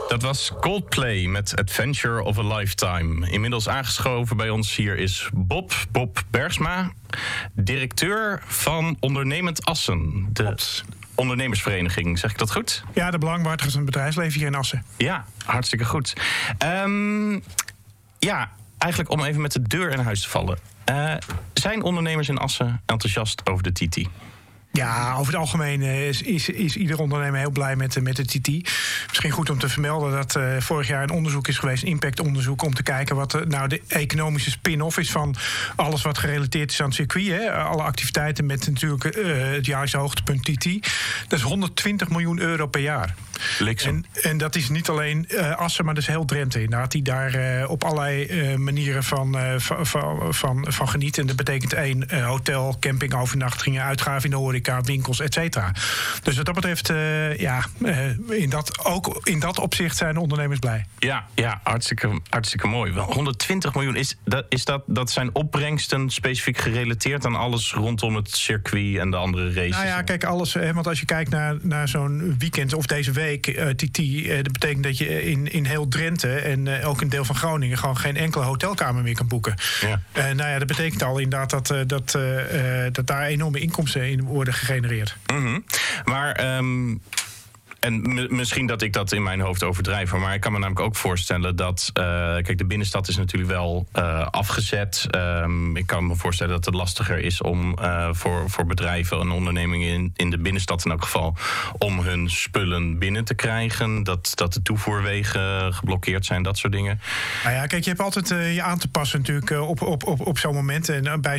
Dat was Coldplay met Adventure of a Lifetime. Inmiddels aangeschoven bij ons hier is Bob Bergsma, directeur van Ondernemend Assen. De ondernemersvereniging, zeg ik dat goed? Ja, de belangbehartigers van het bedrijfsleven hier in Assen. Ja, hartstikke goed. Eigenlijk om even met de deur in huis te vallen. Zijn ondernemers in Assen enthousiast over de TT? Ja, over het algemeen is ieder ondernemer heel blij met de TT. Misschien goed om te vermelden dat vorig jaar een onderzoek is geweest, een impactonderzoek, om te kijken wat nou de economische spin-off is van alles wat gerelateerd is aan het circuit. Hè. Alle activiteiten met natuurlijk het jaarlijkse hoogtepunt TT. Dat is 120 miljoen euro per jaar. En dat is niet alleen Assen, maar dat is heel Drenthe inderdaad, die daar op allerlei manieren van genieten. En dat betekent hotel, campingovernachtingen, uitgaven in de horeca, winkels, et cetera. Dus wat dat betreft, in dat opzicht zijn ondernemers blij. Ja, hartstikke mooi. Wel, 120 miljoen, dat zijn opbrengsten specifiek gerelateerd aan alles rondom het circuit en de andere races? Nou ja, kijk, alles. Want als je kijkt naar zo'n weekend of deze week, TT, dat betekent dat je in heel Drenthe en ook een deel van Groningen gewoon geen enkele hotelkamer meer kan boeken. Ja. Dat betekent al inderdaad dat daar enorme inkomsten in worden gegenereerd. Mm-hmm. Maar en misschien dat ik dat in mijn hoofd overdrijf, maar ik kan me namelijk ook voorstellen dat kijk, de binnenstad is natuurlijk wel afgezet. Ik kan me voorstellen dat het lastiger is om voor bedrijven en ondernemingen in de binnenstad in elk geval om hun spullen binnen te krijgen. Dat de toevoerwegen geblokkeerd zijn, dat soort dingen. Nou ja, kijk, je hebt altijd je aan te passen natuurlijk op zo'n moment. En bij